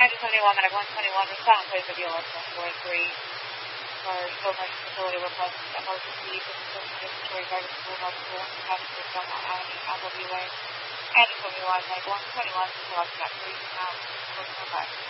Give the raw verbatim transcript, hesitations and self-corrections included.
Engine seventy-one, Medic one twenty-one, respond please with your one four three for skilled nursing facility request emergency respiratory guidance school hospital passenger from Avenue Alpha Way. Engine seventy-one, Medic one twenty-one, select that please now. Welcome back.